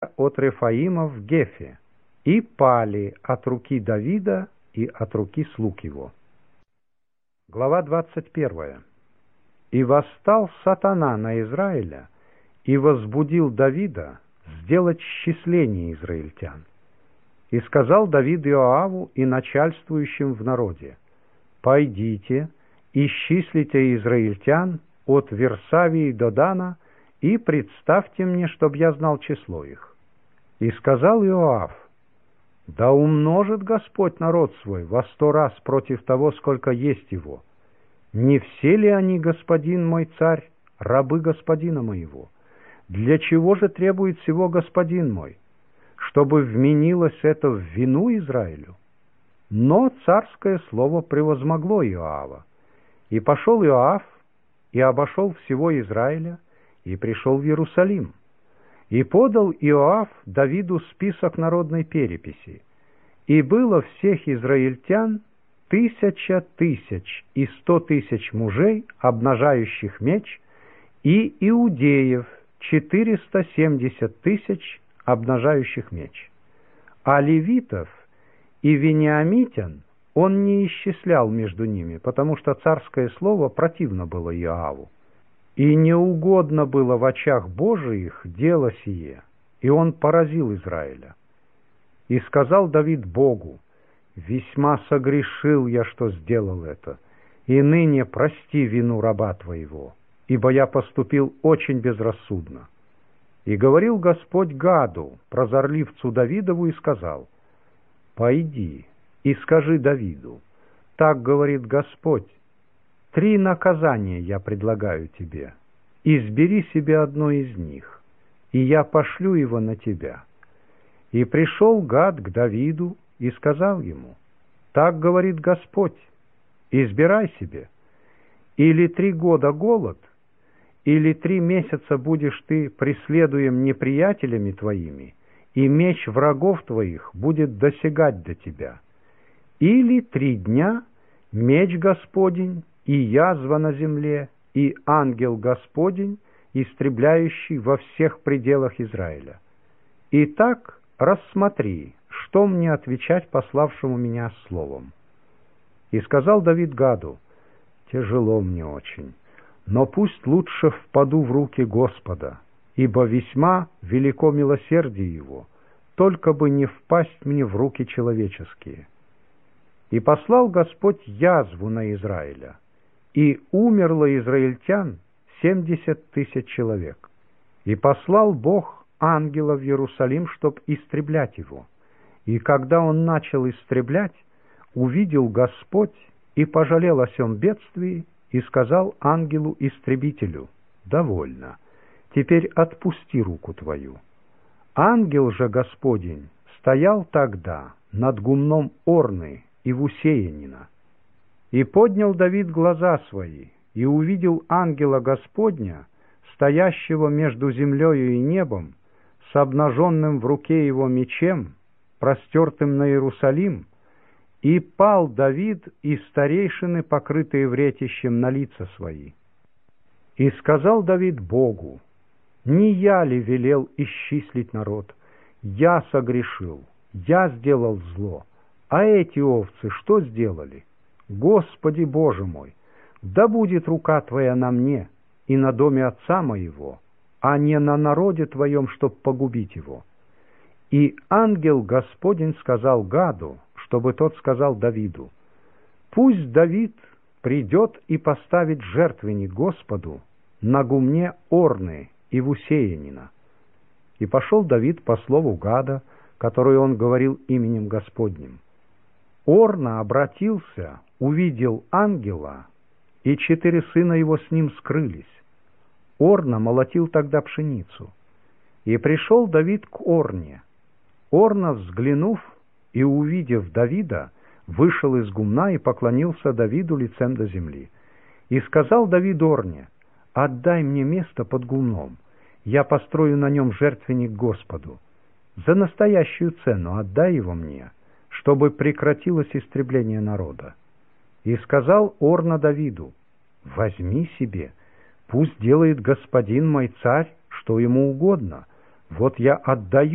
от Рефаима в Гефе, и пали от руки Давида и от руки слуг его. Глава 21. И восстал сатана на Израиля, и возбудил Давида сделать счисление израильтян. И сказал Давид Иоаву и начальствующим в народе: «Пойдите, исчислите израильтян от Версавии до Дана, и представьте мне, чтоб я знал число их». И сказал Иоав: «Да умножит Господь народ свой во 100 раз против того, сколько есть его. Не все ли они, господин мой царь, рабы господина моего? Для чего же требует всего господин мой? Чтобы вменилось это в вину Израилю?» Но царское слово превозмогло Иоава. И пошел Иоав, и обошел всего Израиля, и пришел в Иерусалим. И подал Иоав Давиду список народной переписи. И было всех израильтян 1000 тысяч и 100 тысяч мужей, обнажающих меч, и иудеев 470 тысяч, обнажающих меч. А левитов и вениамитян он не исчислял между ними, потому что царское слово противно было Иоаву. И неугодно было в очах Божиих дело сие, и он поразил Израиля. И сказал Давид Богу: «Весьма согрешил я, что сделал это, и ныне прости вину раба твоего, ибо я поступил очень безрассудно». И говорил Господь Гаду, прозорливцу Давидову, и сказал: «Пойди и скажи Давиду: так говорит Господь, 3 наказания я предлагаю тебе, избери себе одно из них, и я пошлю его на тебя». И пришел Гад к Давиду и сказал ему: так говорит Господь, избирай себе, или 3 года голод, или 3 месяца будешь ты преследуем неприятелями твоими, и меч врагов твоих будет досягать до тебя, или 3 дня меч Господень, и язва на земле, и ангел Господень, истребляющий во всех пределах Израиля. Итак, рассмотри, что мне отвечать пославшему меня словом. И сказал Давид Гаду: тяжело мне очень, но пусть лучше впаду в руки Господа, ибо весьма велико милосердие его, только бы не впасть мне в руки человеческие. И послал Господь язву на Израиля, и умерло израильтян 70 тысяч человек. И послал Бог ангела в Иерусалим, чтоб истреблять его. И когда он начал истреблять, увидел Господь и пожалел о сем бедствии, и сказал ангелу-истребителю: довольно, теперь отпусти руку твою. Ангел же Господень стоял тогда над гумном Орны и в Усеянина. И поднял Давид глаза свои, и увидел ангела Господня, стоящего между землею и небом, с обнаженным в руке его мечем, простертым на Иерусалим, и пал Давид и старейшины, покрытые вретищем, на лица свои. И сказал Давид Богу: не я ли велел исчислить народ? Я согрешил, я сделал зло, а эти овцы что сделали? Господи Боже мой, да будет рука Твоя на мне и на доме отца моего, а не на народе Твоем, чтоб погубить его. И ангел Господень сказал Гаду, чтобы тот сказал Давиду: пусть Давид придет и поставит жертвенник Господу на гумне Орны и в Усеянина. И пошел Давид по слову Гада, которое он говорил именем Господним. Орна обратился, увидел ангела, и 4 сына его с ним скрылись. Орна молотил тогда пшеницу. И пришел Давид к Орне. Орна, взглянув и увидев Давида, вышел из гумна и поклонился Давиду лицем до земли. И сказал Давид Орне: отдай мне место под гумном, я построю на нем жертвенник Господу. За настоящую цену отдай его мне, чтобы прекратилось истребление народа. И сказал Орна Давиду: возьми себе, пусть делает господин мой царь, что ему угодно, вот я отдаю